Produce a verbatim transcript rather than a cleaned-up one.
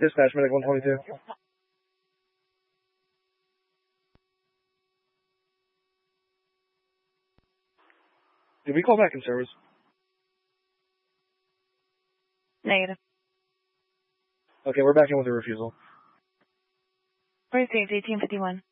Dispatch, medic one twenty-two. Did we call back in service? Negative. Okay, we're back in with a refusal. Received eighteen fifty-one.